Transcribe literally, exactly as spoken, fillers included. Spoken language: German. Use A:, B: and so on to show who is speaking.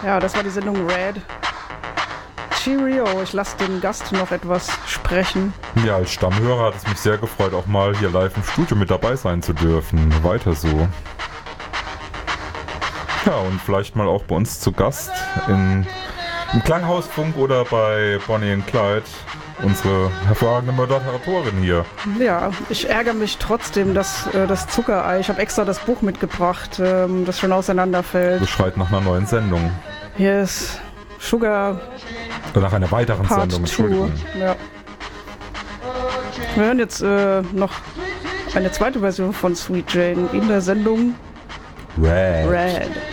A: Ja, das war die Sendung Red. Cheerio, ich lasse den Gast noch etwas sprechen.
B: Ja, als Stammhörer hat es mich sehr gefreut, auch mal hier live im Studio mit dabei sein zu dürfen. Weiter so. Ja, und vielleicht mal auch bei uns zu Gast in, im Klanghausfunk oder bei Bonnie and Clyde. Unsere hervorragende Moderatorin hier.
A: Ja, ich ärgere mich trotzdem, dass äh, das Zuckerei, ich habe extra das Buch mitgebracht, ähm, das schon auseinanderfällt.
B: Das schreit nach einer neuen Sendung.
A: Hier ist Sugar.
B: Oder nach einer weiteren
A: Part
B: Sendung, Entschuldigung.
A: Two. Ja. Wir hören jetzt äh, noch eine zweite Version von Sweet Jane in der Sendung
B: Red.
A: Red.